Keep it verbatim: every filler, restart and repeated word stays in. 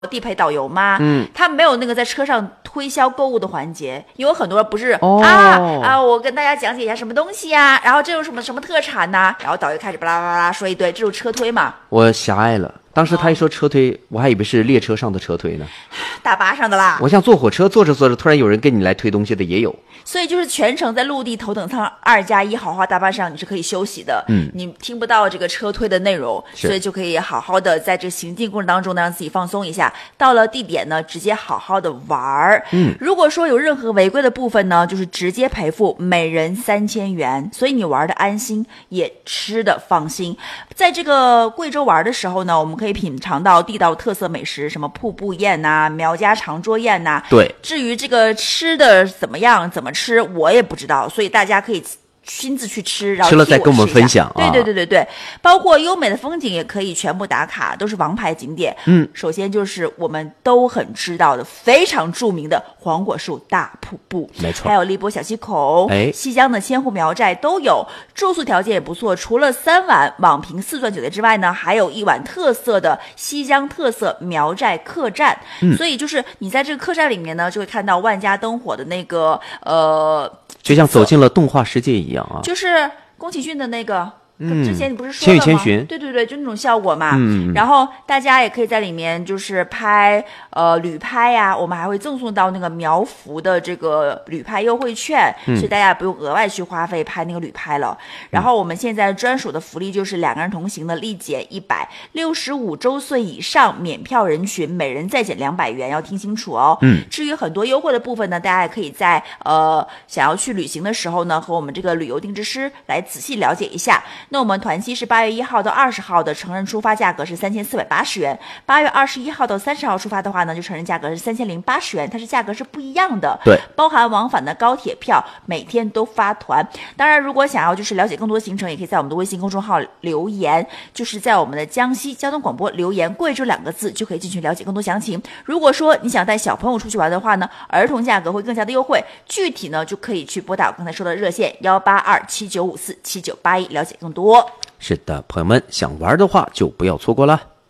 地陪导游吗？ 嗯， 他没有那个在车上推销购物的环节，因为很多人不是、 哦、 啊啊，我跟大家讲解一下什么东西呀、啊，然后这有什么什么特产呐、啊，然后导游开始巴拉巴拉说一堆，这就是车推嘛。 我狭隘了，当时他一说车推，哦、我还以为是列车上的车推呢， 大巴上的啦。 我想坐火车坐着坐着，突然有人跟你来推东西的也有。 所以就是全程在陆地头等舱二加一豪华大巴上你是可以休息的， 嗯， 你听不到这个车推的内容，所以就可以好好的在这个行进过程当中呢，让自己放松一下。到了地点呢，直接好好的玩儿。 嗯， 如果说有任何违规的部分呢，就是直接赔付每人三千元，所以你玩的安心，也吃的放心。在这个贵州玩的时候呢，我们可以品尝到地道特色美食，什么瀑布宴呐、啊、苗家长桌宴呐、啊。 对， 至于这个吃的怎么样，怎么吃，我也不知道，所以大家可以亲自去吃，然后吃了再跟我们分享啊。 对对对对对，包括优美的风景也可以全部打卡，都是王牌景点。 嗯， 首先就是我们都很知道的非常著名的黄果树大瀑布， 没错， 还有荔波小溪口， 哎， 西江的千户苗寨都有，住宿条件也不错。除了三晚网评四钻酒店之外呢，还有一晚特色的西江特色苗寨客栈。 嗯， 所以就是你在这个客栈里面呢，就会看到万家灯火的那个呃。 就像走进了动画世界一样啊！ 就是宫崎骏的那个， 嗯， 之前你不是说了吗？ 千与千寻， 对对对，就那种效果嘛。 嗯， 然后大家也可以在里面就是拍呃旅拍呀、啊，我们还会赠送到那个苗福的这个旅拍优惠券， 嗯、 所以大家也不用额外去花费拍那个旅拍了。然后我们现在专属的福利就是两个人同行的立减一百，六十五周岁以上免票人群每人再减两百元，要听清楚哦。 嗯， 至于很多优惠的部分呢，大家也可以在呃想要去旅行的时候呢，和我们这个旅游定制师来仔细了解一下。那我们团期是八月一号到二十号的，成人出发价格是三千四百八十元；八月二十一号到三十号出发的话呢，就成人价格是三千零八十元，它是价格是不一样的。 对， 包含往返的高铁票，每天都发团。当然，如果想要就是了解更多的行程，也可以在我们的微信公众号留言，就是在我们的江西交通广播留言“贵州”两个字，就可以进去了解更多详情。如果说你想带小朋友出去玩的话呢，儿童价格会更加的优惠，具体呢就可以去拨打刚才说的热线幺八二七九五四七九八一了解更多。 是的，朋友们想玩的话就不要错过了。